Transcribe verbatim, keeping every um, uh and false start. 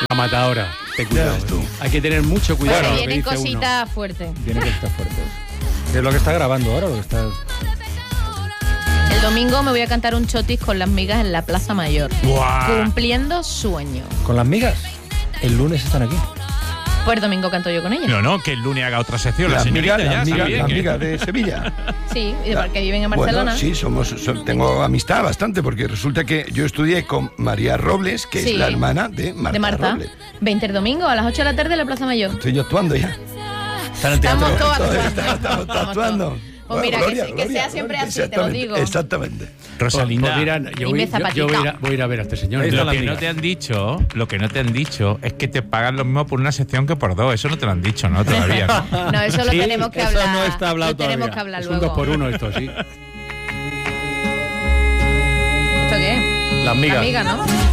La matadora. Ten cuidado. tú. Hay que tener mucho cuidado. Pues con se lo que vienen dice cositas uno. fuertes. Tiene que estar fuerte. Es lo que está grabando ahora, lo que está. El domingo me voy a cantar un chotis con las migas en la Plaza Mayor. ¡Buah! Cumpliendo sueño. Con las migas. El lunes están aquí. Pues el domingo canto yo con ellas. No, no, que el lunes haga otra sección, la Las señorita migas, ya las migas, sabía las que- migas de Sevilla. Sí, y porque viven en Barcelona. Bueno, sí, somos, so- tengo amistad bastante, porque resulta que yo estudié con María Robles, que Sí. es la hermana de Marta, de Marta. Robles. veinte el domingo a las ocho de la tarde en la Plaza Mayor. Estoy yo actuando ya. Están en teatro. Estamos todos Estamos, actuando. estamos Estamos actuando. todos. Pues Bueno, mira, Gloria, que, sí- que Gloria, sea siempre Gloria, así, te lo exactamente, digo. Exactamente. Rosalinda, Pues mira, yo, voy, Dime yo, yo voy, a ir a, zapatica. voy a ir a ver a este señor. Ahí está lo la que amiga. no te han dicho, lo que no te han dicho es que te pagan lo mismo por una sección que por dos. Eso no te lo han dicho, ¿no? Todavía. ¿no? No, eso lo Sí, tenemos que eso hablar. no está hablado lo tenemos todavía. que hablar Es luego. un dos por uno esto, sí. ¿Esto qué es? Las migas. Amiga, ¿no?